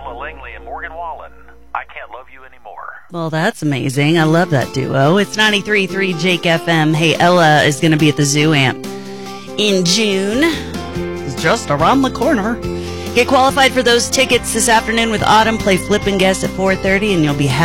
Ella Langley and Morgan Wallen. I Can't Love You Anymore. Well, that's amazing. I love that duo. It's 93.3 Jake FM. Hey, Ella is going to be at the Zoo Amp in June. It's just around the corner. Get qualified for those tickets this afternoon with Autumn. Play Flip and Guess at 4:30, and you'll be happy.